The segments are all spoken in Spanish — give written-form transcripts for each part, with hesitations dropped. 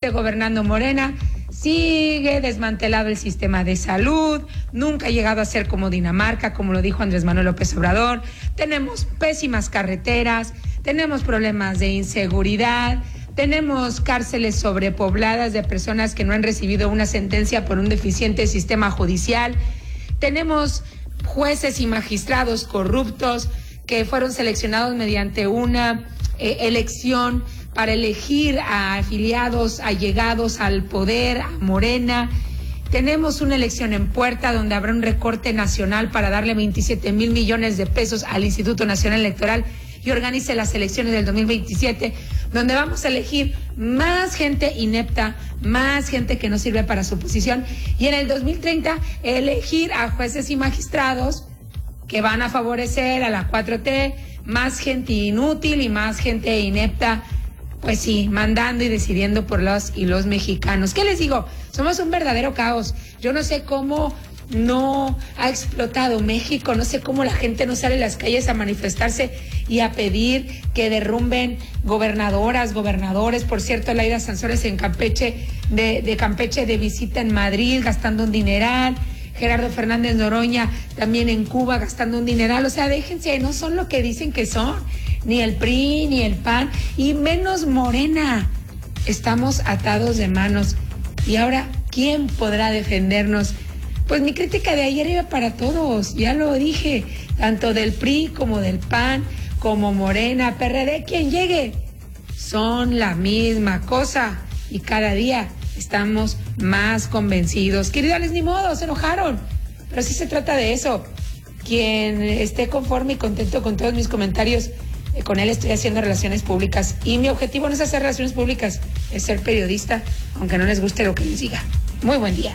esté gobernando Morena, sigue desmantelado el sistema de salud, nunca ha llegado a ser como Dinamarca, como lo dijo Andrés Manuel López Obrador. Tenemos pésimas carreteras, tenemos problemas de inseguridad, tenemos cárceles sobrepobladas de personas que no han recibido una sentencia por un deficiente sistema judicial, tenemos jueces y magistrados corruptos que fueron seleccionados mediante una elección para elegir a afiliados, allegados al poder, a Morena. Tenemos una elección en puerta donde habrá un recorte nacional para darle 27,000 millones de pesos al Instituto Nacional Electoral y organice las elecciones del 2027, donde vamos a elegir más gente inepta, más gente que no sirve para su posición, y en el 2030 elegir a jueces y magistrados que van a favorecer a la 4T, más gente inútil y más gente inepta, pues sí, mandando y decidiendo por los y los mexicanos. ¿Qué les digo? Somos un verdadero caos. Yo no sé cómo no ha explotado México, no sé cómo la gente no sale a las calles a manifestarse y a pedir que derrumben gobernadoras, gobernadores. Por cierto, Laida Sansores en Campeche, de Campeche de visita en Madrid, gastando un dineral. Gerardo Fernández Noroña también en Cuba gastando un dineral. O sea, déjense, no son lo que dicen que son, ni el PRI, ni el PAN, y menos Morena. Estamos atados de manos. Y ahora, ¿quién podrá defendernos? Pues mi crítica de ayer iba para todos, ya lo dije, tanto del PRI como del PAN, como Morena, PRD, quien llegue, son la misma cosa y cada día estamos más convencidos. Queridos, ni modo, se enojaron, pero sí se trata de eso. Quien esté conforme y contento con todos mis comentarios, con él estoy haciendo relaciones públicas y mi objetivo no es hacer relaciones públicas, es ser periodista, aunque no les guste lo que les diga. Muy buen día.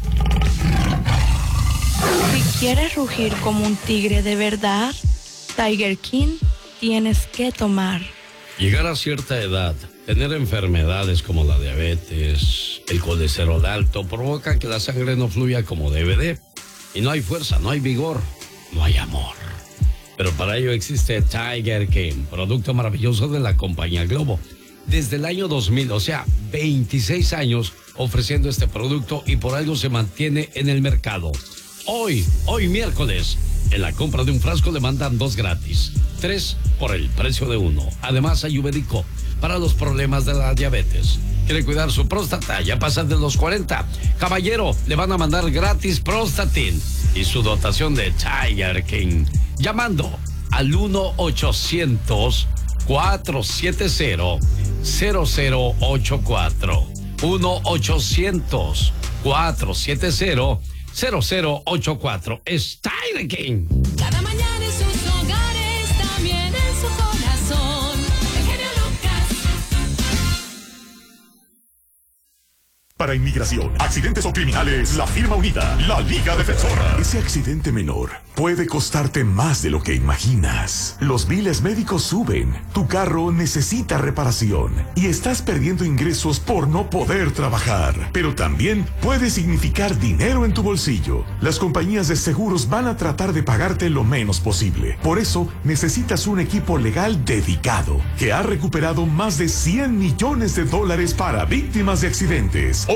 Si quieres rugir como un tigre de verdad, Tiger King tienes que tomar. Llegar a cierta edad, tener enfermedades como la diabetes, el colesterol alto, provoca que la sangre no fluya como debe de. Y no hay fuerza, no hay vigor, no hay amor. Pero para ello existe Tiger King, producto maravilloso de la compañía Globo. Desde el año 2000, o sea, 26 años ofreciendo este producto y por algo se mantiene en el mercado. Hoy miércoles, en la compra de un frasco le mandan 2 gratis, 3 por el precio de 1. Además hay Ubedico para los problemas de la diabetes. ¿Quiere cuidar su próstata? Ya pasan de los 40. Caballero, le van a mandar gratis Prostatin y su dotación de Tiger King. Llamando al 1-800-470-0084. 1-800-470-0084. Es Tiger King. Cada mañana en sus hogares, también en su corazón. El genio Lucas. Para inmigración, accidentes o criminales, la firma unida, la Liga Defensora. Ese accidente menor puede costarte más de lo que imaginas. Los biles médicos suben, tu carro necesita reparación y estás perdiendo ingresos por no poder trabajar. Pero también puede significar dinero en tu bolsillo. Las compañías de seguros van a tratar de pagarte lo menos posible. Por eso necesitas un equipo legal dedicado que ha recuperado más de $100 millones para víctimas de accidentes.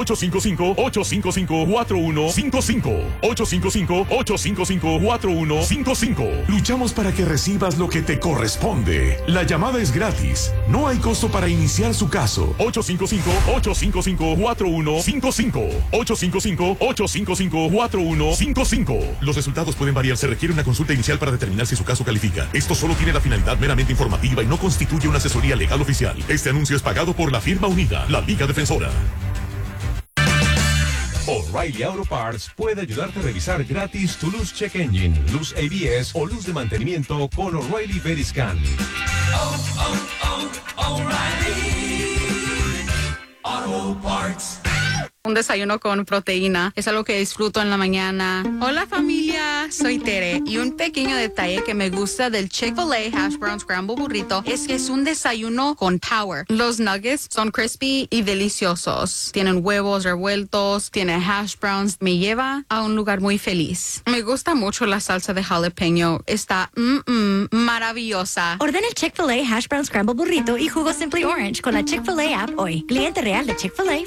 855-855-4155. 855-855-4155. Luchamos para que recibas lo que te corresponde. La llamada es gratis. No hay costo para iniciar su caso. 855-855-4155. 855-855-4155. Los resultados pueden variar. Se requiere una consulta inicial para determinar si su caso califica. Esto solo tiene la finalidad meramente informativa y no constituye una asesoría legal oficial. Este anuncio es pagado por la firma unida, la Liga Defensora. O'Reilly Auto Parts puede ayudarte a revisar gratis tu luz check engine, luz ABS o luz de mantenimiento con O'Reilly Veriscan. O'Reilly Auto Parts. Un desayuno con proteína es algo que disfruto en la mañana. Hola familia, soy Tere y un pequeño detalle que me gusta del Chick-fil-A Hash Brown Scramble Burrito es que es un desayuno con power. Los nuggets son crispy y deliciosos. Tienen huevos revueltos, tiene hash browns. Me lleva a un lugar muy feliz. Me gusta mucho la salsa de jalapeño. Está maravillosa. Ordena el Chick-fil-A Hash Brown Scramble Burrito y jugo Simply Orange con la Chick-fil-A app hoy. Cliente real de Chick-fil-A